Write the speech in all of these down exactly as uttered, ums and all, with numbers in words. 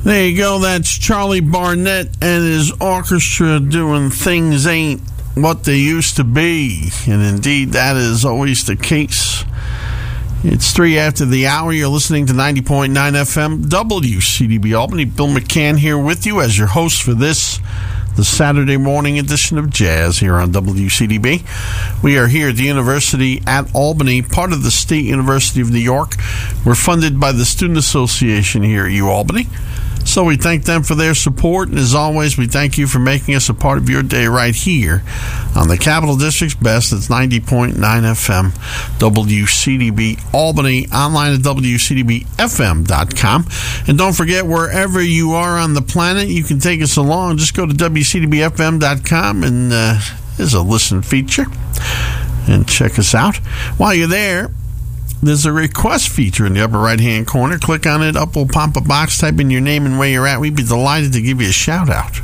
There you go. That's Charlie Barnett and his orchestra doing Things Ain't What They Used to Be. And indeed, that is always the case. It's three after the hour. You're listening to ninety point nine F M W C D B Albany. Bill McCann here with you as your host for this, the Saturday morning edition of Jazz here on W C D B. We are here at the University at Albany, part of the State University of New York. We're funded by the Student Association here at UAlbany. So we thank them for their support, and as always, we thank you for making us a part of your day right here on the Capital District's best. It's ninety point nine F M, W C D B Albany, online at W C D B F M dot com. And don't forget, wherever you are on the planet, you can take us along. Just go to W C D B F M dot com, and uh, there's a listen feature, and check us out. While you're there, there's a request feature in the upper right-hand corner. Click on it. Up will pop a box. Type in your name and where you're at. We'd be delighted to give you a shout-out.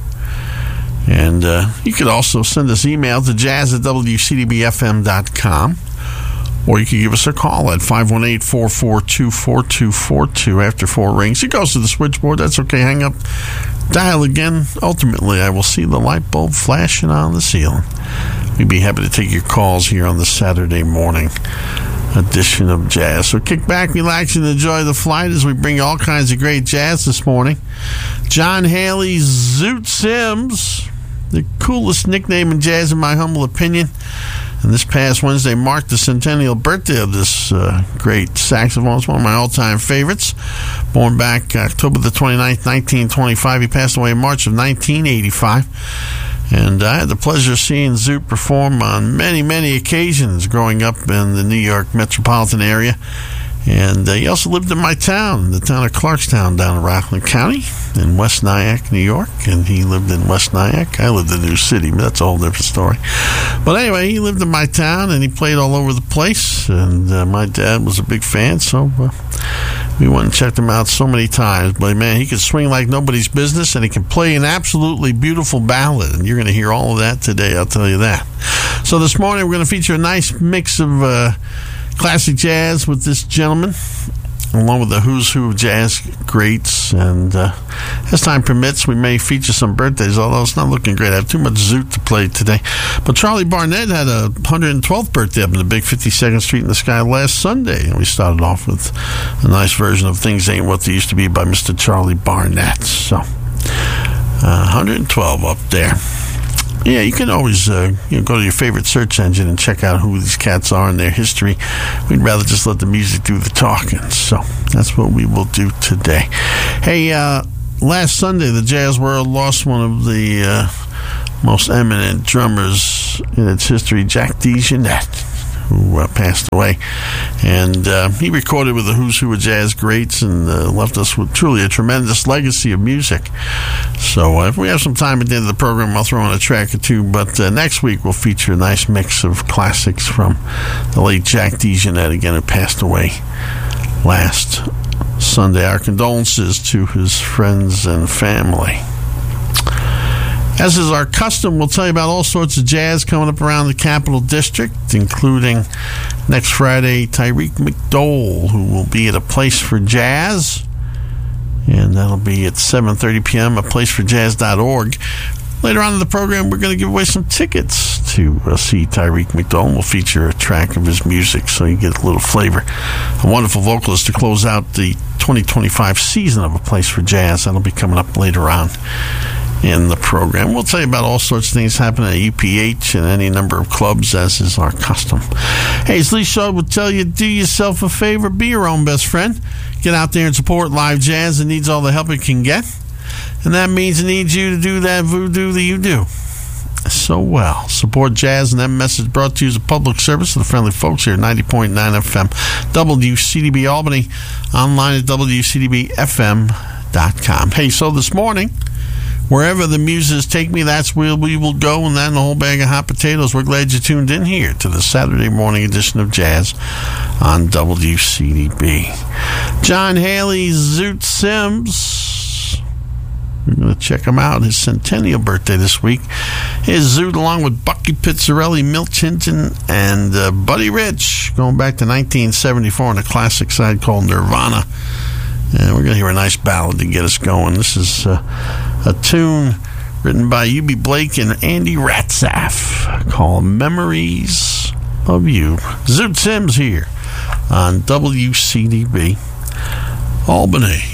And uh, you could also send us email to jazz at W C D B F M dot com. Or you can give us a call at five one eight, four four two, four two four two. After four rings, it goes to the switchboard. That's okay. Hang up. Dial again. Ultimately, I will see the light bulb flashing on the ceiling. We'd be happy to take your calls here on the Saturday morning edition of Jazz. So kick back, relax, and enjoy the flight as we bring you all kinds of great jazz this morning. John Haley's Zoot Sims, the coolest nickname in jazz in my humble opinion. And this past Wednesday marked the centennial birthday of this uh, great saxophone. It's one of my all-time favorites. Born back October the twenty-ninth, nineteen twenty-five. He passed away in March of nineteen eighty-five. And I had the pleasure of seeing Zoot perform on many, many occasions growing up in the New York metropolitan area. And uh, he also lived in my town, the town of Clarkstown down in Rockland County in West Nyack, New York. And he lived in West Nyack. I lived in New City, but that's a whole different story. But anyway, he lived in my town, and he played all over the place. And uh, my dad was a big fan, so uh, we went and checked him out so many times. But, man, he could swing like nobody's business, and he can play an absolutely beautiful ballad. And you're going to hear all of that today, I'll tell you that. So this morning we're going to feature a nice mix of Uh, classic jazz with this gentleman, along with the who's who of jazz greats. And uh, as time permits, we may feature some birthdays, although it's not looking great. I have too much Zoot to play today. But Charlie Barnett had a one hundred twelfth birthday up in the big fifty-second Street in the Sky last Sunday. And we started off with a nice version of Things Ain't What They Used to Be by Mister Charlie Barnett. So, uh, one hundred twelve up there. Yeah, you can always uh, you know, go to your favorite search engine and check out who these cats are and their history. We'd rather just let the music do the talking. So that's what we will do today. Hey, uh, last Sunday, the jazz world lost one of the uh, most eminent drummers in its history, Jack DeJohnette, who uh, passed away. And uh, he recorded with the who's who of jazz greats and uh, left us with truly a tremendous legacy of music. So uh, if we have some time at the end of the program, I'll throw in a track or two. But uh, next week we'll feature a nice mix of classics from the late Jack DeJohnette, again, who passed away last Sunday. Our condolences to his friends and family. As is our custom, we'll tell you about all sorts of jazz coming up around the Capital District, including next Friday, Tyreek McDowell, who will be at A Place for Jazz. And that'll be at seven thirty p.m., a place for jazz dot org. Later on in the program, we're going to give away some tickets to uh, see Tyreek McDowell. We'll feature a track of his music so you get a little flavor. A wonderful vocalist to close out the twenty twenty-five season of A Place for Jazz. That'll be coming up later on in the program. We'll tell you about all sorts of things happening at U P H and any number of clubs, as is our custom. Hey, as Lee Shaw would tell you, do yourself a favor, be your own best friend. Get out there and support live jazz. It needs all the help it can get. And that means it needs you to do that voodoo that you do so well. Support jazz, and that message brought to you as a public service to the friendly folks here at ninety point nine F M, W C D B Albany, online at W C D B F M dot com. Hey, so this morning, wherever the muses take me, that's where we will go, and then a whole bag of hot potatoes. We're glad you tuned in here to the Saturday morning edition of Jazz on W C D B. John Haley's Zoot Sims. We're going to check him out. His centennial birthday this week. His Zoot, along with Bucky Pizzarelli, Milt Hinton, and uh, Buddy Rich, going back to nineteen seventy-four on a classic side called Nirvana. And we're going to hear a nice ballad to get us going. This is uh, a tune written by U B Blake and Andy Ratzaf called Memories of You. Zoot Sims here on W C D B Albany.